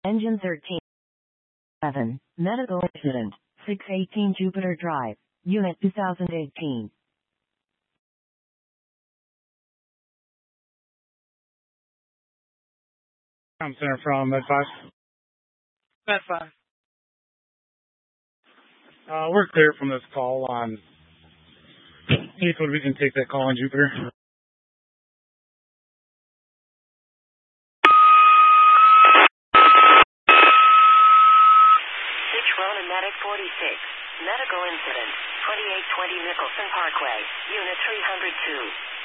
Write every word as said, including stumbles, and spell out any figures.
Engine thirteen. seven. Medical incident. six eighteen Jupiter Drive. Unit two thousand eighteen. I'm Center from Med five. Med five. Uh, we're clear from this call on eighth. We can take that call on Jupiter. Six Ronan Medic forty-six. Medical incident. twenty-eight twenty Nicholson Parkway. Unit three hundred two.